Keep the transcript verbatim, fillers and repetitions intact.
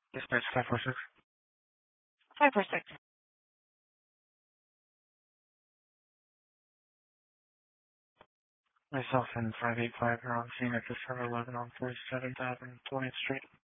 Dispatch five four six. five four six. Myself and five eight five are on scene at the seven eleven on forty-seventh Avenue, twentieth Street.